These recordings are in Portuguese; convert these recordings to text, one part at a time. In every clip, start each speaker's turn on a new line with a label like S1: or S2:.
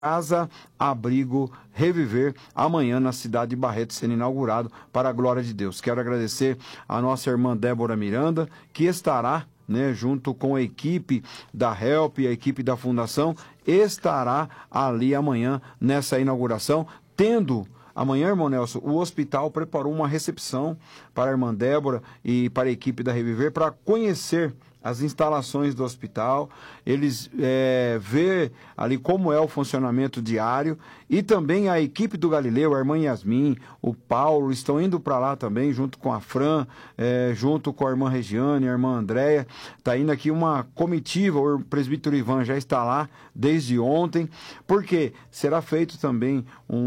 S1: Casa Abrigo Reviver, amanhã na cidade de Barretos, sendo inaugurado para a glória de Deus. Quero agradecer a nossa irmã Débora Miranda, que estará, junto com a equipe da HELP e a equipe da Fundação, estará ali amanhã nessa inauguração, tendo... Amanhã, irmão Nelson, o hospital preparou uma recepção para a irmã Débora e para a equipe da Reviver para conhecer as instalações do hospital, eles ver ali como é o funcionamento diário, e também a equipe do Galileu, a irmã Yasmin, o Paulo, estão indo para lá também, junto com a Fran, junto com a irmã Regiane, a irmã Andréia. Está indo aqui uma comitiva, o presbítero Ivan já está lá desde ontem, porque será feito também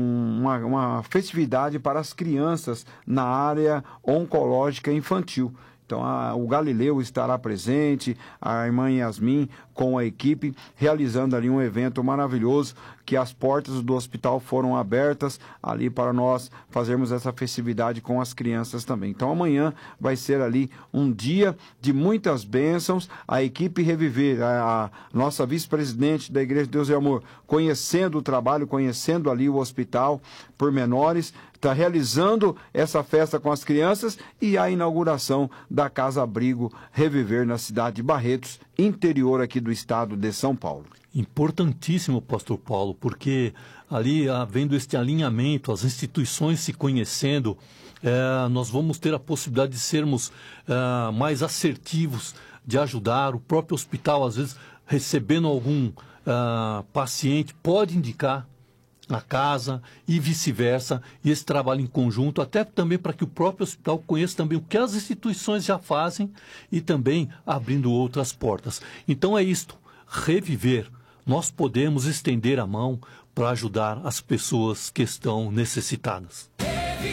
S1: uma festividade para as crianças na área oncológica infantil. Então, o Galileu estará presente, a irmã Yasmin com a equipe, realizando ali um evento maravilhoso, que as portas do hospital foram abertas ali para nós fazermos essa festividade com as crianças também. Então, amanhã vai ser ali um dia de muitas bênçãos, a equipe Reviver, a nossa vice-presidente da Igreja de Deus e Amor, conhecendo o trabalho, conhecendo ali o hospital por menores, está realizando essa festa com as crianças e a inauguração da Casa Abrigo Reviver na cidade de Barretos, interior aqui do estado de São Paulo.
S2: Importantíssimo, pastor Paulo, porque ali, havendo este alinhamento, as instituições se conhecendo, nós vamos ter a possibilidade de sermos mais assertivos, de ajudar. O próprio hospital, às vezes, recebendo algum paciente, pode indicar a casa e vice-versa, e esse trabalho em conjunto, até também para que o próprio hospital conheça também o que as instituições já fazem e também abrindo outras portas. Então é isto, Reviver. Nós podemos estender a mão para ajudar as pessoas que estão necessitadas.